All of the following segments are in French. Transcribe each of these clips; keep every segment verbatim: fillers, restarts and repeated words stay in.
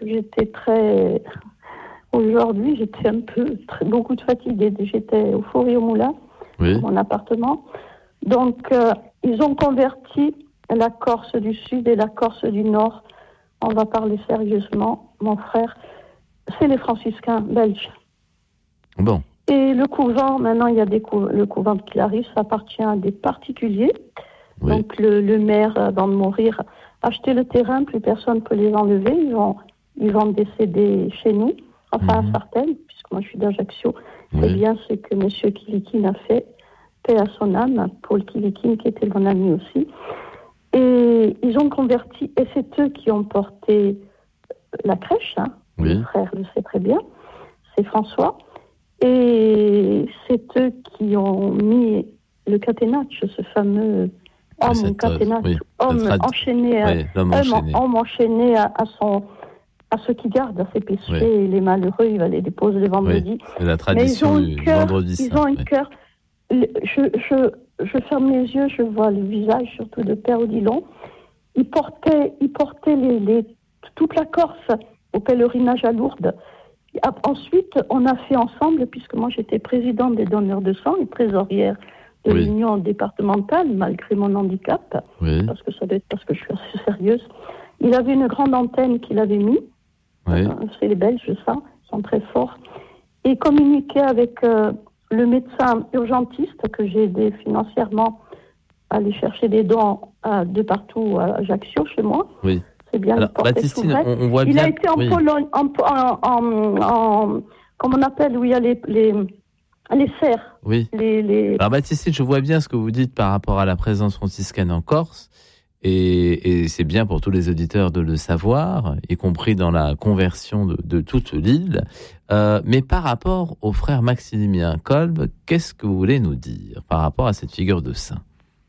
j'étais très... Aujourd'hui, j'étais un peu, très, beaucoup de fatiguée. J'étais au Four et au Moulin, oui. dans mon appartement. Donc, euh, ils ont converti la Corse du Sud et la Corse du Nord. On va parler sérieusement, mon frère. C'est les franciscains belges. Bon. Et le couvent, maintenant, il y a des cou- le couvent de Clarisse, ça appartient à des particuliers. Oui. Donc, le, le maire, avant de mourir, a acheté le terrain, plus personne ne peut les enlever. Ils vont, ils vont décéder chez nous. Enfin, Mhm. à Sartène, puisque moi je suis d'Ajaccio. Oui. C'est bien ce que M. Kilikine a fait, paix à son âme, Paul Kilikine, qui était mon ami aussi. Et ils ont converti, et c'est eux qui ont porté la crèche, hein. Oui. Mon frère le sait très bien, c'est François. Et c'est eux qui ont mis le catenaccio, ce fameux homme Cette, catenaccio, oui, homme trad- enchaîné, à, oui, l'homme homme, enchaîné. homme enchaîné à, à son... à ceux qui gardent ses péchés, Oui. et les malheureux, il va les déposer le vendredi. Oui, c'est la Mais ils tradition ont du, un du cœur, vendredi ils saint. ont un oui. cœur. Le- Je, je, je ferme les yeux, je vois le visage, surtout de Père Odilon. Il portait, il portait les, les, toute la Corse au pèlerinage à Lourdes. Ensuite, on a fait ensemble, puisque moi j'étais présidente des donneurs de sang et trésorière de Oui. l'union départementale, malgré mon handicap, Oui. parce que ça doit être parce que je suis assez sérieuse. Il avait une grande antenne qu'il avait mis. Oui. Euh, c'est les Belges, ça, ils sont très forts. Et communiquer avec euh, le médecin urgentiste que j'ai aidé financièrement à aller chercher des dons euh, de partout à Ajaccio, chez moi. Oui. C'est bien Alors, le porter Baptistine, s'ouvrait. on, on voit Il bien. a été en oui. Pologne, en, en, en, en- comment on appelle, où il y a les, les, les serres. Oui. Les, les... Alors, Baptistine, je vois bien ce que vous dites par rapport à la présence franciscaine en Corse. Et, et c'est bien pour tous les auditeurs de le savoir, y compris dans la conversion de, de toute l'île. Euh, mais par rapport au frère Maximilien Kolb, qu'est-ce que vous voulez nous dire par rapport à cette figure de saint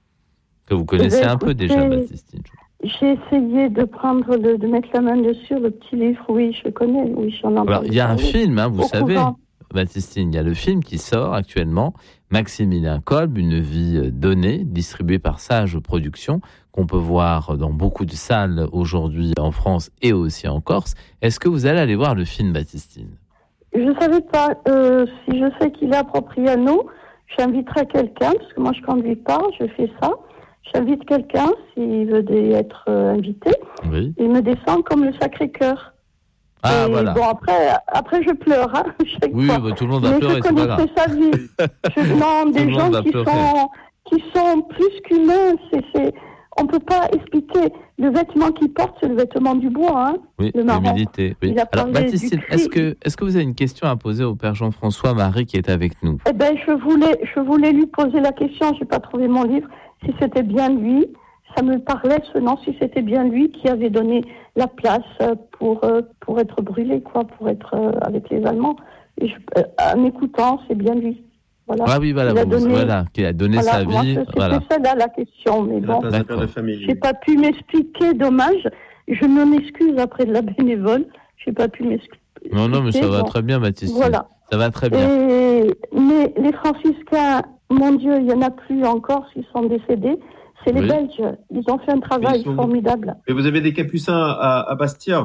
que vous connaissez Eh bien, un peu écoutez, déjà, Baptistine? J'ai essayé de prendre le, de mettre la main dessus, le petit livre, oui, je le connais, oui, j'en ai entendu Alors, il y a un parler. film, hein, vous Au savez, couvent. Baptistine, il y a le film qui sort actuellement, Maximilien Kolb, une vie donnée, distribué par Sage Productions, qu'on peut voir dans beaucoup de salles aujourd'hui en France et aussi en Corse. Est-ce que vous allez aller voir le film, Baptistine? Je ne savais pas, euh, si je sais qu'il est approprié à nous, j'inviterai quelqu'un, parce que moi je ne conduis pas, je fais ça. J'invite quelqu'un, s'il veut des- être euh, invité, Oui. il me descend comme le Sacré-Cœur. Ah, Et voilà. bon, après, après je pleure, hein, chaque Oui, fois. bah, tout le monde va Mais pleurer, je c'est pas grave. connaissais sa vie. Je, non, Tout le des monde gens va qui pleurer. sont, qui sont plus qu'humains, c'est, c'est, on ne peut pas expliquer. Le vêtement qu'il porte, c'est le vêtement du bois, hein, Oui, le marron. l'humilité. Oui. Il a Alors, parlé Baptistine, du cri. est-ce que, est-ce que vous avez une question à poser au Père Jean-François Marie qui est avec nous? Eh ben, je voulais, je voulais lui poser la question, j'ai pas trouvé mon livre, si c'était bien lui, ça me parlait ce nom, si c'était bien lui qui avait donné la place pour, euh, pour être brûlé, quoi, pour être euh, avec les Allemands. Et je, euh, en écoutant, c'est bien lui. Voilà. Ah oui, voilà, Il a vous- donné, voilà, qui a donné voilà, sa moi, vie. c'était Voilà. ça là la question, mais C'est la bon, place de père de D'accord. famille. j'ai pas pu m'expliquer, dommage. Je m'en excuse après de la bénévole, j'ai pas pu m'expliquer. Non, non, mais ça va bon. très bien, Baptistine. Voilà. Ça va très bien. Et, mais les franciscains, mon Dieu, il n'y en a plus encore, ils sont décédés. C'est les Oui. Belges. Ils ont fait un travail Ils sont- formidable. Mais vous avez des capucins à, à Bastia.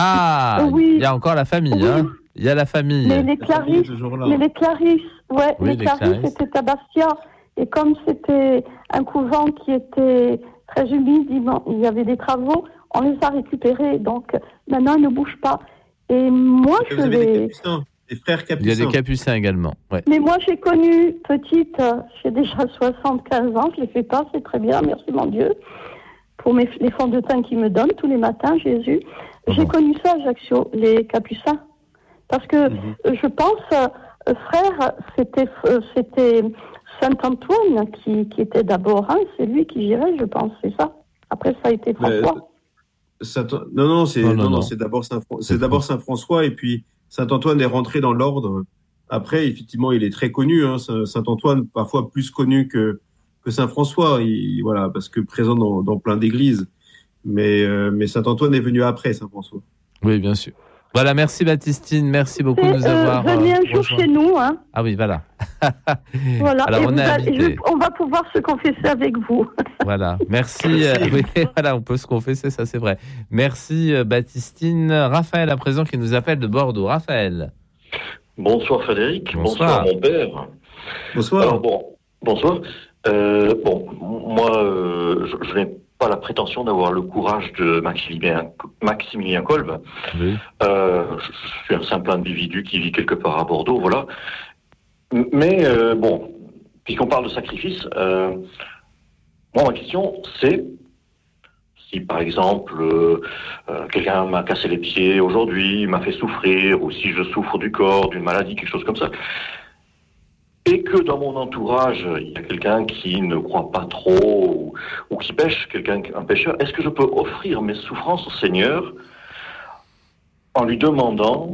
Ah, Oui. il y a encore la famille, Oui. hein. Il y a la famille. Mais les La famille est Clarisses, toujours là. mais les Clarisses, ouais, Oui, les les Clarisses, Clarisses. c'était à Bastia. Et comme c'était un couvent qui était très humide, il y avait des travaux, on les a récupérés. Donc maintenant, ils ne bougent pas. Et moi, Et je vous avez des les... capucins, des frères Il y a capucins. des capucins également. Ouais. Mais moi, j'ai connu, petite, euh, j'ai déjà soixante-quinze ans, je ne les fais pas, c'est très bien, merci mon Dieu, pour mes, les fonds de teint qu'ils me donnent tous les matins, Jésus. Oh J'ai bon. connu ça, Ajaccio, les capucins. Parce que Mhm. euh, je pense, euh, frère, c'était, euh, c'était Saint-Antoine qui, qui était d'abord, hein, c'est lui qui gérait, je pense, c'est ça. Après, ça a été Mais, François. Saint- Non, non, c'est Non, non, non, non, non. c'est d'abord Saint Fran- C'est c'est d'abord Saint François et puis Saint Antoine est rentré dans l'ordre. Après, effectivement, il est très connu. Hein, Saint Antoine, parfois plus connu que que Saint François. Il, voilà, parce que présent dans, dans plein d'églises. Mais euh, mais Saint Antoine est venu après Saint François. Oui, bien sûr. Voilà, merci Baptistine, merci beaucoup de nous euh, avoir. Venez un euh, jour rejoints. chez nous. Hein. Ah oui, voilà. Voilà. Alors Et on vous est allez- invité. je- on va pouvoir se confesser avec vous. Voilà, merci. euh, oui, voilà, on peut se confesser, ça c'est vrai. Merci euh, Baptistine. Raphaël à présent qui nous appelle de Bordeaux. Raphaël. Bonsoir Frédéric, Bonsoir. bonsoir, mon père. Bonsoir. Alors bon, bonsoir. Euh, bon, moi, euh, je, je n'ai pas la prétention d'avoir le courage de Maximilien, Maximilien Kolb. Oui. Euh, je, je suis un simple individu qui vit quelque part à Bordeaux, voilà. Mais euh, bon, puisqu'on parle de sacrifice, euh, moi ma question c'est si par exemple euh, euh, quelqu'un m'a cassé les pieds aujourd'hui, m'a fait souffrir, ou si je souffre du corps, d'une maladie, quelque chose comme ça, et que dans mon entourage, il y a quelqu'un qui ne croit pas trop, ou, ou qui pêche, quelqu'un, un pêcheur, est-ce que je peux offrir mes souffrances au Seigneur en lui demandant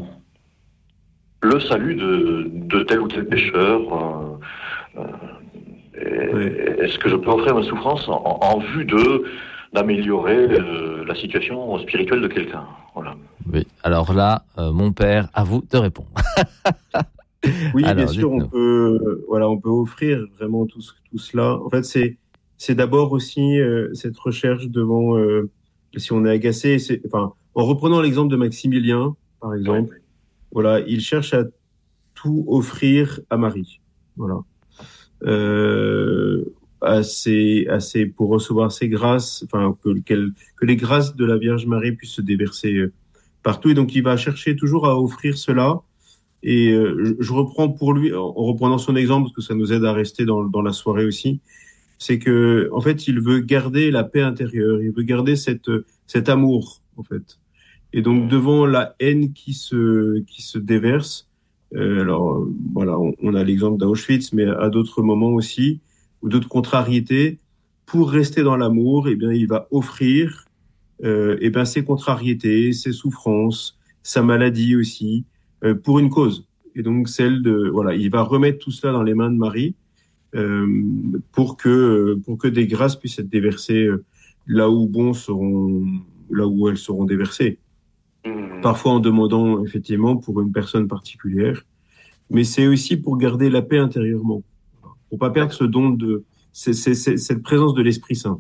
le salut de, de tel ou tel pêcheur euh, euh, Oui. Est-ce que je peux offrir mes souffrances en, en vue de d'améliorer euh, la situation spirituelle de quelqu'un? Voilà. Oui. Alors là, euh, mon père, à vous de répondre. Oui, Alors, bien sûr, on dites-nous. peut, euh, voilà, on peut offrir vraiment tout, ce- tout cela. En fait, c'est, c'est d'abord aussi euh, cette recherche devant, euh, si on est agacé, c'est, enfin, en reprenant l'exemple de Maximilien, par exemple, voilà, il cherche à tout offrir à Marie, voilà, euh, à ses, à ses- pour recevoir ses grâces, enfin, que, qu'elle- que les grâces de la Vierge Marie puissent se déverser euh, partout. Et donc, il va chercher toujours à offrir cela. Et euh, je, je reprends pour lui, en en reprenant son exemple, parce que ça nous aide à rester dans, dans la soirée aussi, c'est que en fait, il veut garder la paix intérieure, il veut garder cette, cet amour, en fait. Et donc, devant la haine qui se, qui se déverse, euh, alors euh, voilà, on, on a l'exemple d'Auschwitz, mais à d'autres moments aussi, ou d'autres contrariétés, pour rester dans l'amour, eh bien, il va offrir, euh, eh bien, ses contrariétés, ses souffrances, sa maladie aussi, euh, pour une cause. Et donc celle de voilà, il va remettre tout cela dans les mains de Marie euh, pour que pour que des grâces puissent être déversées euh, là où bon seront là où elles seront déversées. Mmh. Parfois en demandant effectivement pour une personne particulière, mais c'est aussi pour garder la paix intérieurement, pour pas perdre ce don de c'est, c'est, c'est, cette présence de l'Esprit Saint.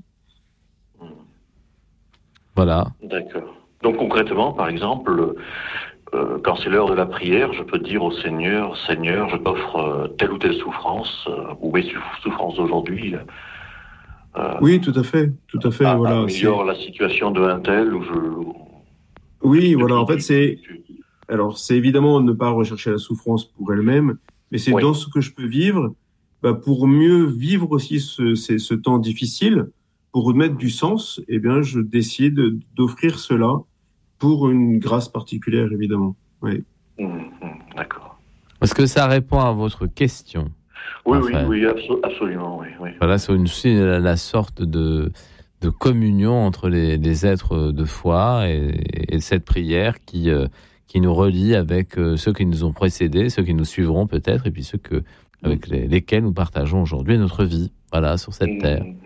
Voilà. D'accord. Donc concrètement, par exemple, euh, quand c'est l'heure de la prière, je peux dire au Seigneur, Seigneur, je t'offre euh, telle ou telle souffrance, euh, ou mes souff- souffrances d'aujourd'hui. Euh, Oui, tout à fait, tout à fait. a- Voilà. améliore c'est- la situation de un tel, ou je... Oui, de voilà. qui En fait, tu- c'est tu- alors c'est évidemment ne pas rechercher la souffrance pour elle-même, mais c'est Oui. dans ce que je peux vivre, bah, pour mieux vivre aussi ce, ce, ce temps difficile, pour remettre du sens. Eh bien, je décide d'offrir cela pour une grâce particulière, évidemment. Oui. Mmh, mmh, d'accord. Est-ce que ça répond à votre question? Oui, Enfin, oui, oui, abso- absolument, oui, oui. Voilà, c'est une, c'est la, la sorte de, de communion entre les, les êtres de foi et, et cette prière qui, euh, qui nous relie avec euh, ceux qui nous ont précédés, ceux qui nous suivront peut-être, et puis ceux que, avec les, lesquels nous partageons aujourd'hui notre vie, voilà, sur cette Mmh, terre. mmh.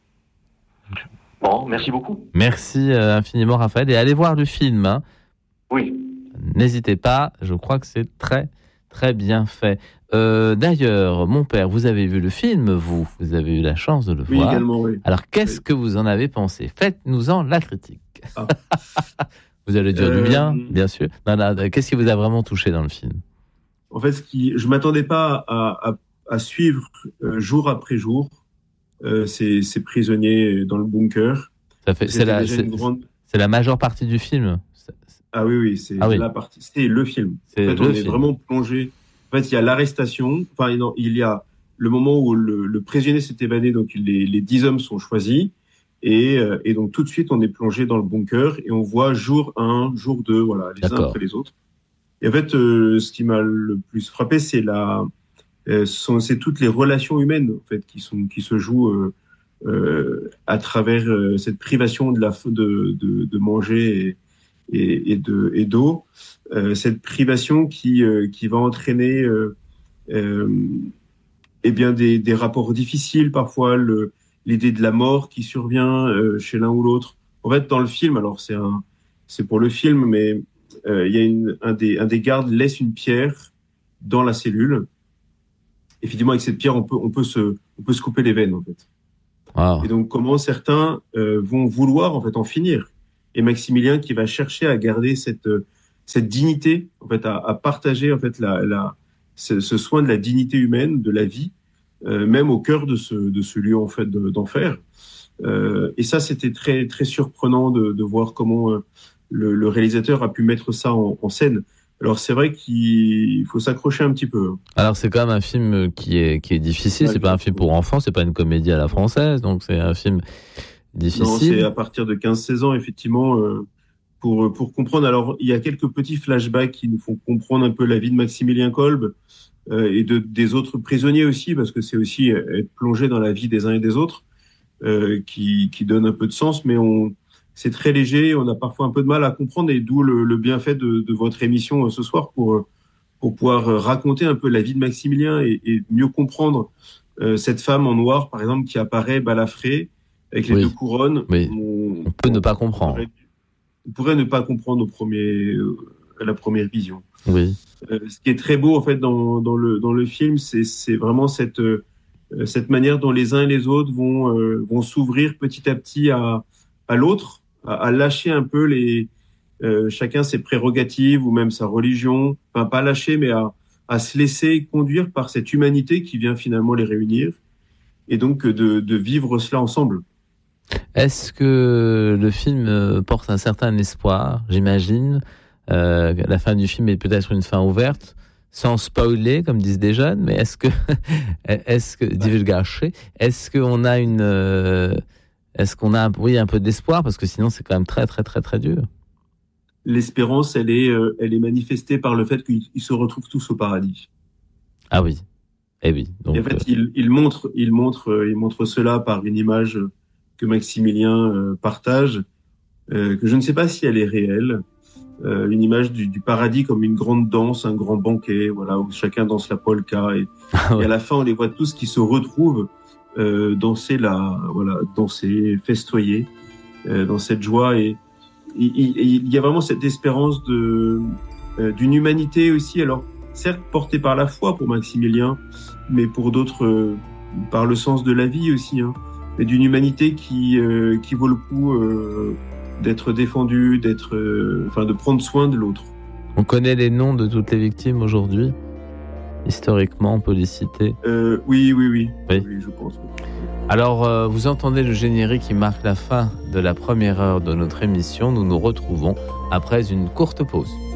Bon, merci beaucoup. Merci euh, infiniment, Raphaël, et allez voir le film, hein. Oui. N'hésitez pas, je crois que c'est très, très bien fait. Euh, d'ailleurs, mon père, vous avez vu le film, vous Vous avez eu la chance de le Oui, voir. également, oui. Alors, qu'est-ce Oui. que vous en avez pensé? Faites-nous-en la critique. Ah. Vous allez dire Euh, du bien, bien sûr. Non, non, qu'est-ce qui vous a vraiment touché dans le film? En fait, ce qui, je m'attendais pas à, à, à suivre euh, jour après jour euh, ces, ces prisonniers dans le bunker. Ça fait, c'est C'était la, déjà c'est, une grande. c'est la majeure partie du film. C'est- Ah oui, oui, c'est Ah oui. la partie, c'est le film. C'est En fait, le on est film. vraiment plongé. En fait, il y a l'arrestation. Enfin, non, il y a le moment où le, le prisonnier s'est évadé, donc les, les dix hommes sont choisis. Et, euh, et donc, tout de suite, on est plongé dans le bunker et on voit jour un, jour deux, voilà, les uns D'accord. après les autres. Et en fait, euh, ce qui m'a le plus frappé, c'est la, euh, sont, c'est toutes les relations humaines, en fait, qui sont, qui se jouent, euh, euh, à travers euh, cette privation de la, de, de, de manger et, et, et de, et d'eau, euh, cette privation qui, euh, qui va entraîner, euh, euh, eh bien, des, des rapports difficiles, parfois, le, l'idée de la mort qui survient euh, chez l'un ou l'autre. En fait, dans le film, alors c'est un, c'est pour le film, mais euh, il y a une, un, des, un des gardes laisse une pierre dans la cellule. Effectivement, avec cette pierre, on peut, on peut, se, on peut se couper les veines, en fait. Wow. Et donc, comment certains euh, vont vouloir, en fait, en finir. Et Maximilien qui va chercher à garder cette, cette dignité, en fait, à, à partager, en fait, la, la, ce, ce soin de la dignité humaine, de la vie, euh, même au cœur de ce, de ce lieu, en fait, de, d'enfer. Euh, et ça, c'était très, très surprenant de, de voir comment euh, le, le réalisateur a pu mettre ça en, en scène. Alors, c'est vrai qu'il faut s'accrocher un petit peu. Alors, c'est quand même un film qui est, qui est difficile. Ouais, c'est pas un film pour enfants, c'est pas une comédie à la française. Donc, c'est un film difficile. Non, c'est à partir de quinze seize ans, effectivement, euh, pour, pour comprendre. Alors, il y a quelques petits flashbacks qui nous font comprendre un peu la vie de Maximilien Kolb euh, et de, des autres prisonniers aussi, parce que c'est aussi être plongé dans la vie des uns et des autres euh, qui, qui donne un peu de sens, mais on, c'est très léger, on a parfois un peu de mal à comprendre, et d'où le, le bienfait de, de votre émission ce soir pour, pour pouvoir raconter un peu la vie de Maximilien et, et mieux comprendre euh, cette femme en noir, par exemple, qui apparaît balafrée, avec les oui. deux couronnes. Oui. On, on peut on, ne pas comprendre. On pourrait, on pourrait ne pas comprendre au premier, euh, à la première vision. Oui. Euh, ce qui est très beau, en fait, dans, dans, le, dans le film, c'est, c'est vraiment cette, euh, cette manière dont les uns et les autres vont, euh, vont s'ouvrir petit à petit à, à l'autre, à, à lâcher un peu les, euh, chacun ses prérogatives ou même sa religion. Enfin, pas lâcher, mais à, à se laisser conduire par cette humanité qui vient finalement les réunir. Et donc, de, de vivre cela ensemble. Est-ce que le film porte un certain espoir, j'imagine euh, la fin du film est peut-être une fin ouverte, sans spoiler, comme disent des jeunes, mais est-est-ce que, est-ce que, divulgacher, est-ce qu'on a une, euh, est-ce qu'on a, oui, un peu d'espoir, parce que sinon c'est quand même très, très, très, très dur. L'espérance, elle est, euh, elle est manifestée par le fait qu'ils se retrouvent tous au paradis. Ah oui. Eh oui. Donc, et en fait, euh... il, il montre, il montre, il montre cela par une image que Maximilien euh, partage, euh, que je ne sais pas si elle est réelle, euh, une image du, du paradis comme une grande danse, un grand banquet, voilà, où chacun danse la polka, et, ah ouais. et à la fin, on les voit tous qui se retrouvent euh, danser la, voilà, danser, festoyer, euh, dans cette joie, et il, il, il y a vraiment cette espérance de euh, d'une humanité aussi, alors certes portée par la foi pour Maximilien, mais pour d'autres euh, par le sens de la vie aussi, hein, mais d'une humanité qui euh, qui vaut le coup euh, d'être défendue, d'être, euh, enfin, de prendre soin de l'autre. On connaît les noms de toutes les victimes aujourd'hui, historiquement, on peut les citer. Euh, oui, oui, oui, oui, oui, je pense. Oui. Alors, euh, vous entendez le générique qui marque la fin de la première heure de notre émission. Nous nous retrouvons après une courte pause.